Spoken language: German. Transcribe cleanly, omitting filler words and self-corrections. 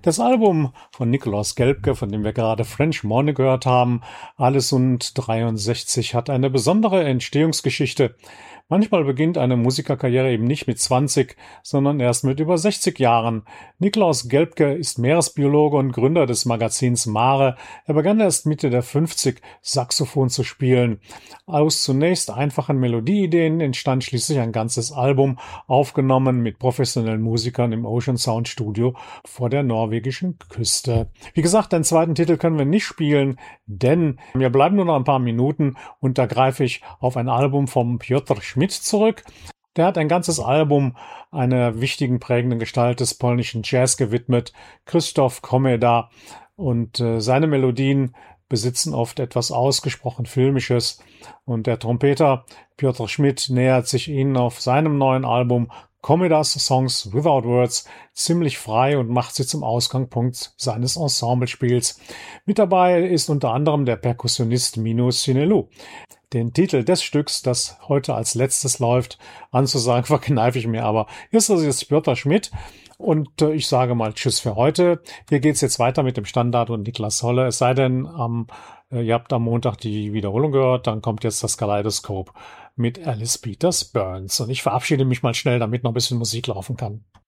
Das Album von Nikolaus Gelbke, von dem wir gerade French Morning gehört haben, Alles und 63, hat eine besondere Entstehungsgeschichte. Manchmal beginnt eine Musikerkarriere eben nicht mit 20, sondern erst mit über 60 Jahren. Nikolaus Gelbke ist Meeresbiologe und Gründer des Magazins Mare. Er begann erst Mitte der 50 Saxophon zu spielen. Aus zunächst einfachen Melodieideen entstand schließlich ein ganzes Album, aufgenommen mit professionellen Musikern im Ocean Sound Studio vor der norwegischen Küste. Wie gesagt, den zweiten Titel können wir nicht spielen, denn wir bleiben nur noch ein paar Minuten und da greife ich auf ein Album vom Piotr Schmidt zurück. Der hat ein ganzes Album einer wichtigen prägenden Gestalt des polnischen Jazz gewidmet, Krzysztof Komeda, und seine Melodien besitzen oft etwas ausgesprochen Filmisches, und der Trompeter Piotr Schmidt nähert sich ihnen auf seinem neuen Album Komedas Songs Without Words ziemlich frei und macht sie zum Ausgangspunkt seines Ensemblespiels. Mit dabei ist unter anderem der Perkussionist Mino Sinelu. Den Titel des Stücks, das heute als letztes läuft, anzusagen, verkneife ich mir aber. Hier ist also jetzt Piotr Schmidt und ich sage mal Tschüss für heute. Hier geht's jetzt weiter mit dem Standard und Niklas Holle. Es sei denn, ihr habt am Montag die Wiederholung gehört, dann kommt jetzt das Kaleidoskop mit Alice Peters Burns. Und ich verabschiede mich mal schnell, damit noch ein bisschen Musik laufen kann.